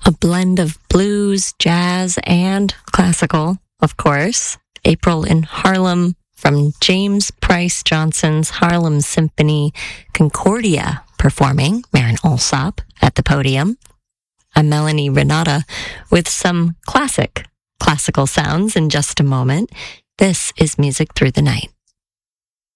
A blend of blues, jazz, and classical, of course. April in Harlem from James Price Johnson's Harlem Symphony Concordia performing Marin Alsop at the podium. I'm Melanie Renata with some classical sounds in just a moment. This is Music Through the Night.